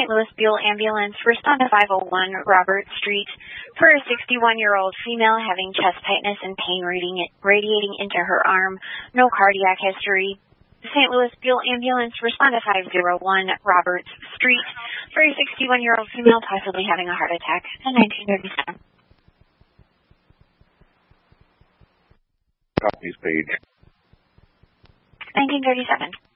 St. Louis Buell Ambulance, respond to 501 Robert Street for a 61-year-old female having chest tightness and pain radiating into her arm. No cardiac history. The St. Louis Buell Ambulance, respond to 501 Robert Street for a 61-year-old female possibly having a heart attack at 1937. Copies page. 1937.